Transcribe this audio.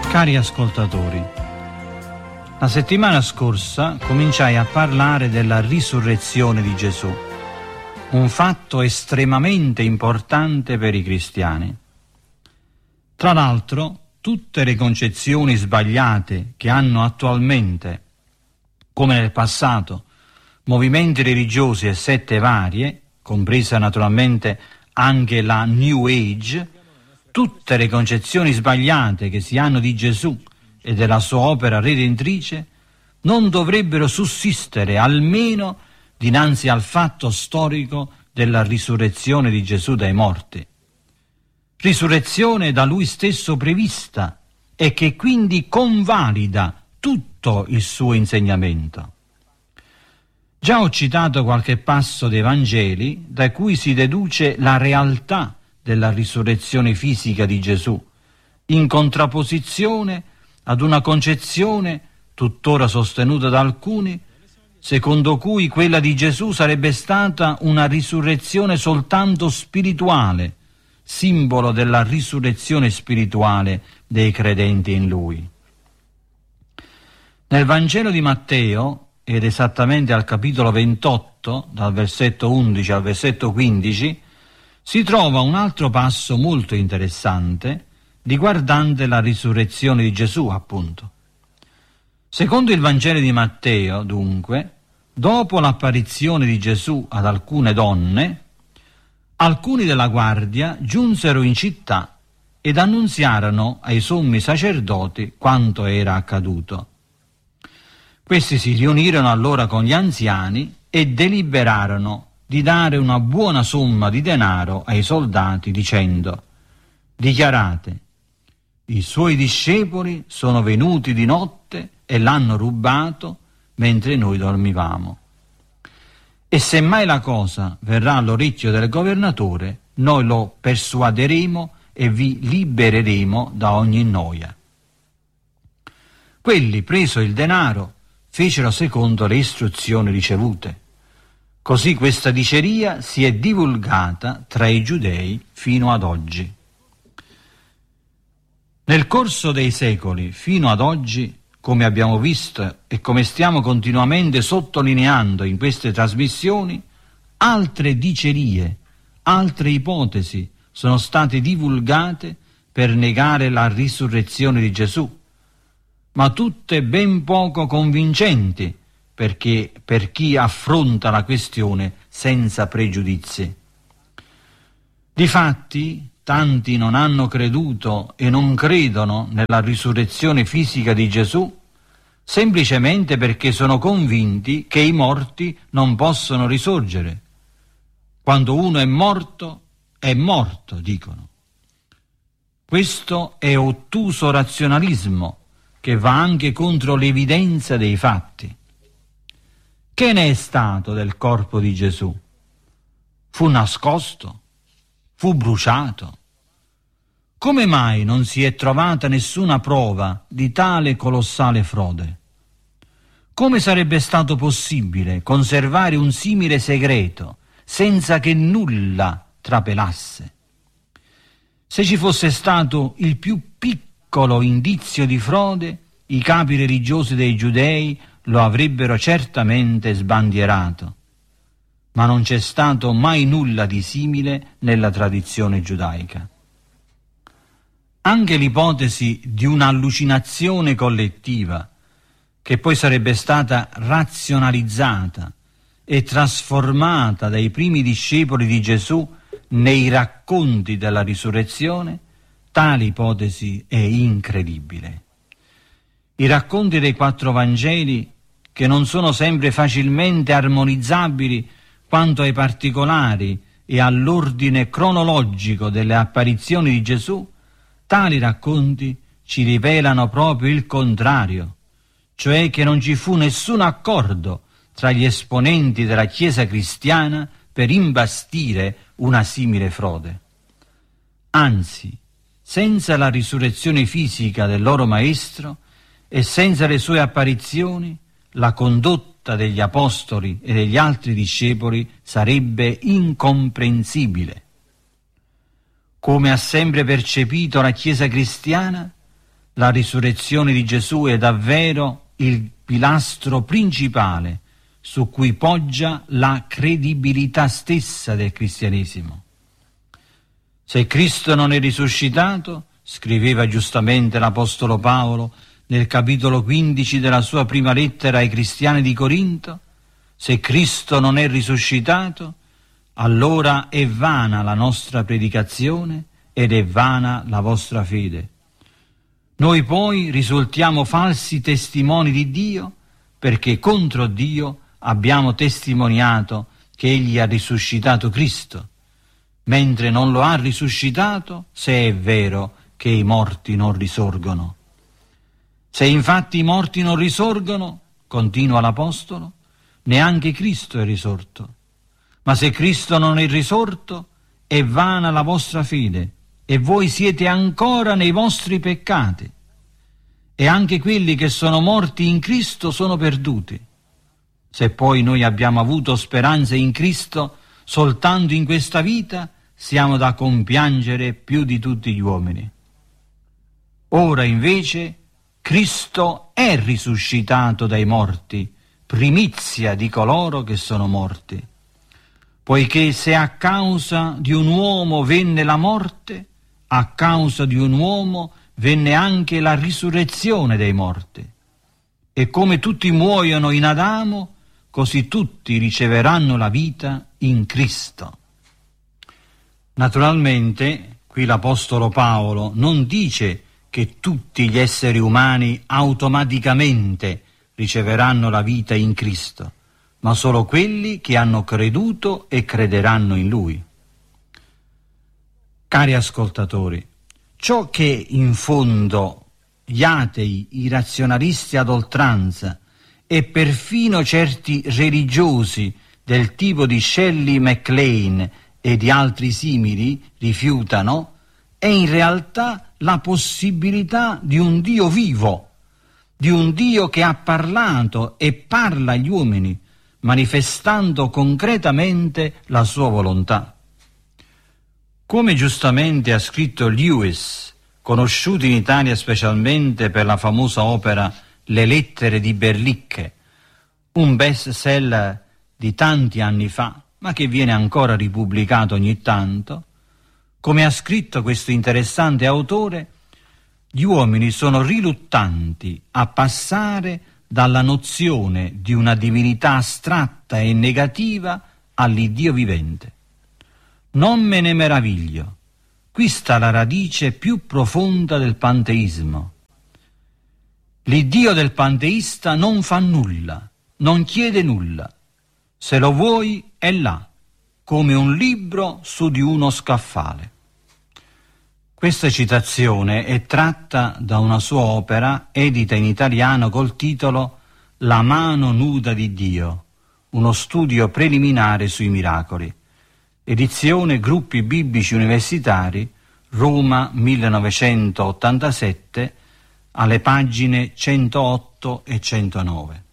Cari ascoltatori, la settimana scorsa cominciai a parlare della risurrezione di Gesù, un fatto estremamente importante per i cristiani. Tra l'altro, tutte le concezioni sbagliate che hanno attualmente, come nel passato, movimenti religiosi e sette varie, compresa naturalmente anche la New Age, tutte le concezioni sbagliate che si hanno di Gesù e della sua opera redentrice non dovrebbero sussistere almeno dinanzi al fatto storico della risurrezione di Gesù dai morti. Risurrezione da lui stesso prevista e che quindi convalida tutto il suo insegnamento. Già ho citato qualche passo dei Vangeli da cui si deduce la realtà della risurrezione fisica di Gesù, in contrapposizione ad una concezione, tuttora sostenuta da alcuni, secondo cui quella di Gesù sarebbe stata una risurrezione soltanto spirituale, simbolo della risurrezione spirituale dei credenti in Lui. Nel Vangelo di Matteo, ed esattamente al capitolo 28, dal versetto 11 al versetto 15, si trova un altro passo molto interessante riguardante la risurrezione di Gesù, appunto. Secondo il Vangelo di Matteo, dunque, dopo l'apparizione di Gesù ad alcune donne, alcuni della guardia giunsero in città ed annunziarono ai sommi sacerdoti quanto era accaduto. Questi si riunirono allora con gli anziani e deliberarono di dare una buona somma di denaro ai soldati, dicendo: dichiarate, i suoi discepoli sono venuti di notte e l'hanno rubato mentre noi dormivamo. E se mai la cosa verrà all'orecchio del governatore, noi lo persuaderemo e vi libereremo da ogni noia. Quelli, preso il denaro, fecero secondo le istruzioni ricevute. Così questa diceria si è divulgata tra i giudei fino ad oggi. Nel corso dei secoli, fino ad oggi, come abbiamo visto e come stiamo continuamente sottolineando in queste trasmissioni, altre dicerie, altre ipotesi sono state divulgate per negare la risurrezione di Gesù, ma tutte ben poco convincenti, perché per chi affronta la questione senza pregiudizi. Difatti, tanti non hanno creduto e non credono nella risurrezione fisica di Gesù, semplicemente perché sono convinti che i morti non possono risorgere. Quando uno è morto, dicono. Questo è ottuso razionalismo che va anche contro l'evidenza dei fatti. Che ne è stato del corpo di Gesù? Fu nascosto? Fu bruciato? Come mai non si è trovata nessuna prova di tale colossale frode? Come sarebbe stato possibile conservare un simile segreto senza che nulla trapelasse? Se ci fosse stato il più piccolo indizio di frode, i capi religiosi dei giudei lo avrebbero certamente sbandierato, ma non c'è stato mai nulla di simile nella tradizione giudaica. Anche l'ipotesi di un'allucinazione collettiva, che poi sarebbe stata razionalizzata e trasformata dai primi discepoli di Gesù nei racconti della risurrezione, tale ipotesi è incredibile. I racconti dei 4 Vangeli, che non sono sempre facilmente armonizzabili quanto ai particolari e all'ordine cronologico delle apparizioni di Gesù, tali racconti ci rivelano proprio il contrario, cioè che non ci fu nessun accordo tra gli esponenti della Chiesa cristiana per imbastire una simile frode. Anzi, senza la risurrezione fisica del loro Maestro e senza le sue apparizioni, la condotta degli apostoli e degli altri discepoli sarebbe incomprensibile. Come ha sempre percepito la Chiesa cristiana, la risurrezione di Gesù è davvero il pilastro principale su cui poggia la credibilità stessa del cristianesimo. Se Cristo non è risuscitato, scriveva giustamente l'Apostolo Paolo nel capitolo 15 della sua prima lettera ai cristiani di Corinto, se Cristo non è risuscitato, allora è vana la nostra predicazione ed è vana la vostra fede. Noi poi risultiamo falsi testimoni di Dio perché contro Dio abbiamo testimoniato che Egli ha risuscitato Cristo, mentre non lo ha risuscitato se è vero che i morti non risorgono. Se infatti i morti non risorgono, continua l'Apostolo, neanche Cristo è risorto. Ma se Cristo non è risorto, è vana la vostra fede e voi siete ancora nei vostri peccati. E anche quelli che sono morti in Cristo sono perduti. Se poi noi abbiamo avuto speranza in Cristo soltanto in questa vita, siamo da compiangere più di tutti gli uomini. Ora invece Cristo è risuscitato dai morti, primizia di coloro che sono morti. Poiché se a causa di un uomo venne la morte, a causa di un uomo venne anche la risurrezione dei morti. E come tutti muoiono in Adamo, così tutti riceveranno la vita in Cristo. Naturalmente, qui l'Apostolo Paolo non dice che tutti gli esseri umani automaticamente riceveranno la vita in Cristo, ma solo quelli che hanno creduto e crederanno in Lui. Cari ascoltatori, ciò che in fondo gli atei, i razionalisti ad oltranza e perfino certi religiosi del tipo di Shelley MacLaine e di altri simili rifiutano è in realtà la possibilità di un Dio vivo, di un Dio che ha parlato e parla agli uomini, manifestando concretamente la sua volontà. Come giustamente ha scritto Lewis, conosciuto in Italia specialmente per la famosa opera Le lettere di Berlicche, un best seller di tanti anni fa, ma che viene ancora ripubblicato ogni tanto, come ha scritto questo interessante autore, gli uomini sono riluttanti a passare dalla nozione di una divinità astratta e negativa all'Iddio vivente. Non me ne meraviglio, qui sta la radice più profonda del panteismo. L'Iddio del panteista non fa nulla, non chiede nulla. Se lo vuoi è là, come un libro su di uno scaffale. Questa citazione è tratta da una sua opera edita in italiano col titolo La mano nuda di Dio, uno studio preliminare sui miracoli. Edizione Gruppi Biblici Universitari, Roma 1987, alle pagine 108 e 109.